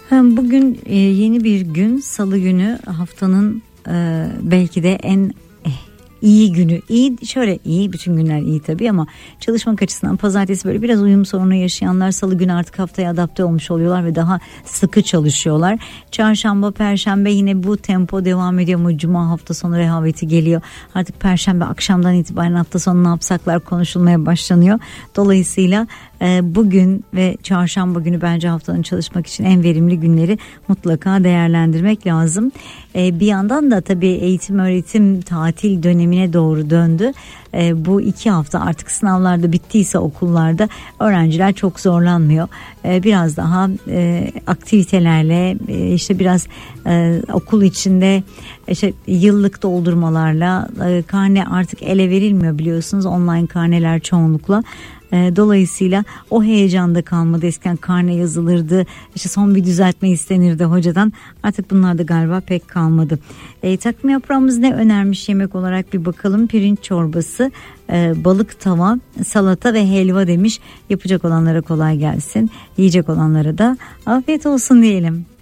Bugün yeni bir gün, Salı günü, haftanın belki de en iyi günü. İyi, şöyle iyi, bütün günler iyi tabii ama çalışmak açısından pazartesi böyle biraz uyum sorunu yaşayanlar Salı günü artık haftaya adapte olmuş oluyorlar ve daha sıkı çalışıyorlar. Çarşamba, Perşembe yine bu tempo devam ediyor ama Cuma hafta sonu rehaveti geliyor. Artık Perşembe akşamdan itibaren hafta sonu ne yapsaklar konuşulmaya başlanıyor. Dolayısıyla bugün ve Çarşamba günü bence haftanın çalışmak için en verimli günleri mutlaka değerlendirmek lazım. Bir yandan da tabii eğitim öğretim tatil dönemine doğru döndü. Bu 2 hafta artık sınavlarda bittiyse okullarda öğrenciler çok zorlanmıyor. Biraz daha aktivitelerle işte biraz okul içinde işte yıllık doldurmalarla karne artık ele verilmiyor biliyorsunuz, online karneler çoğunlukla. Dolayısıyla o heyecanda kalmadı. Eskiden karne yazılırdı, işte son bir düzeltme istenirdi hocadan, artık bunlar da galiba pek kalmadı. Takvim yaprağımız ne önermiş yemek olarak bir bakalım. Pirinç çorbası, balık tava, salata ve helva demiş. Yapacak olanlara kolay gelsin, yiyecek olanlara da afiyet olsun diyelim.